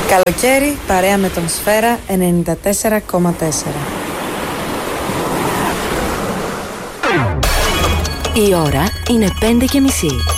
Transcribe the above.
Καλοκαίρι παρέα με τον Σφαίρα 94,4. Η ώρα είναι 5:30.